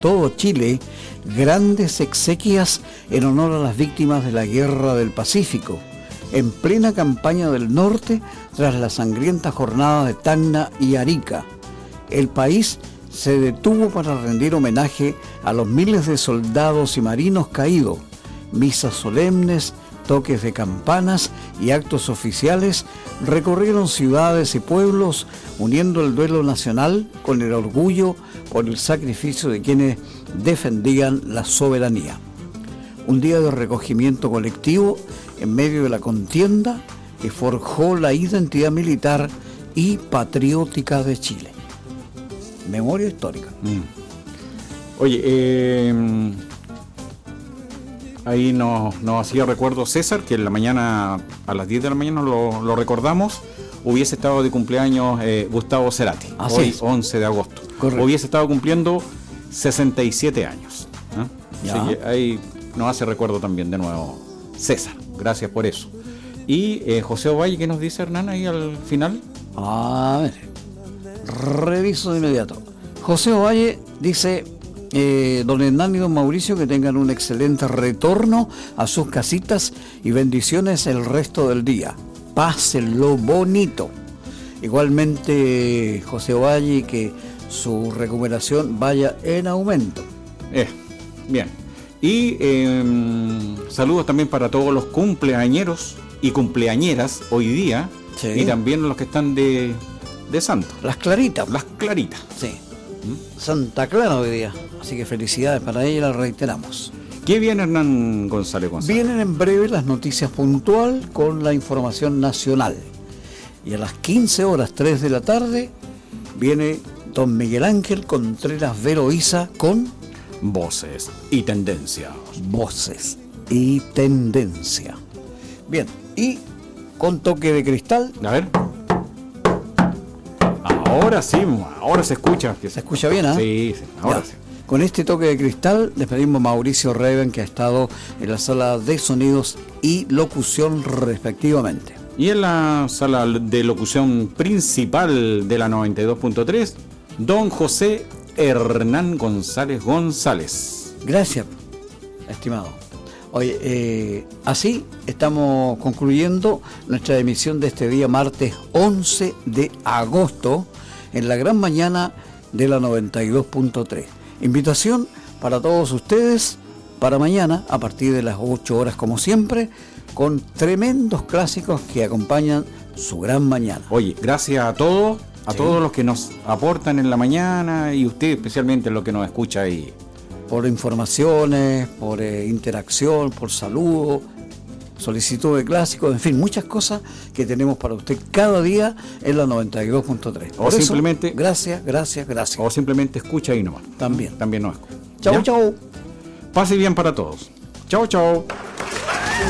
todo Chile grandes exequias en honor a las víctimas de la Guerra del Pacífico, en plena campaña del norte tras las sangrientas jornadas de Tacna y Arica. El país se detuvo para rendir homenaje a los miles de soldados y marinos caídos. Misas solemnes, toques de campanas y actos oficiales recorrieron ciudades y pueblos, uniendo el duelo nacional con el orgullo por el sacrificio de quienes defendían la soberanía. Un día de recogimiento colectivo en medio de la contienda que forjó la identidad militar y patriótica de Chile. Memoria histórica. Oye, ahí nos hacía recuerdo César, que en la mañana, a las 10 de la mañana lo recordamos, hubiese estado de cumpleaños Gustavo Cerati, hoy es. 11 de agosto. Correcto. Hubiese estado cumpliendo 67 años. Ya. Así que ahí nos hace recuerdo también de nuevo César, gracias por eso. Y José Ovalle, ¿qué nos dice Hernán ahí al final? A ver, reviso de inmediato. José Ovalle dice... don Hernán y don Mauricio, que tengan un excelente retorno a sus casitas y bendiciones el resto del día. Pásenlo bonito. Igualmente, José Ovalle, que su recuperación vaya en aumento. Bien. Y saludos también para todos los cumpleañeros y cumpleañeras hoy día. Sí. Y también los que están de santo. Las claritas. Las claritas. Sí. Santa Clara hoy día, así que felicidades para ella, la reiteramos. ¿Qué viene Hernán González? Vienen en breve las noticias puntual con la información nacional. Y a las 15 horas 3 de la tarde viene don Miguel Ángel Contreras Veroiza con Voces y Tendencia. Voces y Tendencia. Bien, y con toque de cristal. A ver. Ahora sí, ahora se escucha. ¿Se escucha bien, ah? Sí, ahora ya. sí. Con este toque de cristal despedimos a Mauricio Reven, que ha estado en la sala de sonidos y locución respectivamente. Y en la sala de locución principal de la 92.3, don José Hernán González González. Gracias, estimado. Oye, así estamos concluyendo nuestra emisión de este día martes 11 de agosto en la gran mañana de la 92.3. Invitación para todos ustedes para mañana a partir de las 8 horas como siempre, con tremendos clásicos que acompañan su gran mañana. Oye, gracias a todos, Sí. todos los que nos aportan en la mañana y usted especialmente lo que nos escucha ahí. Por informaciones, por interacción, por saludo, solicitud de clásicos, en fin, muchas cosas que tenemos para usted cada día en la 92.3. O simplemente... Eso, gracias. O simplemente escucha ahí nomás. También También nos escucha. Chau, ¿Ya? chau. Pase bien para todos. Chau.